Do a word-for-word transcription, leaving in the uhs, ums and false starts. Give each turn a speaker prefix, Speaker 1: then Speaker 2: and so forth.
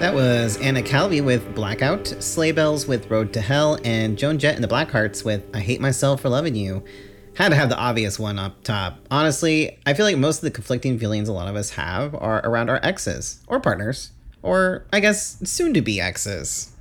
Speaker 1: That was Anna Calvi with Blackout, Sleigh Bells with Road to Hell, and Joan Jett and the Blackhearts with I Hate Myself for Loving You. Had to have the obvious one up top. Honestly, I feel like most of the conflicting feelings a lot of us have are around our exes, or partners, or I guess soon to be exes.